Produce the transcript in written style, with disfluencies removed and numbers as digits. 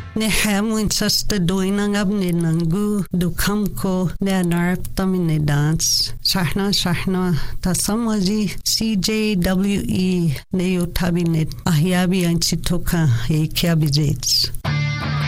Ne hamwin sasta doinang ab ne nangu du kamko ne anarp tamine dance. Shahna ta samaji CJWE ne yotabinet ahyabi anchitoka e kiabizets.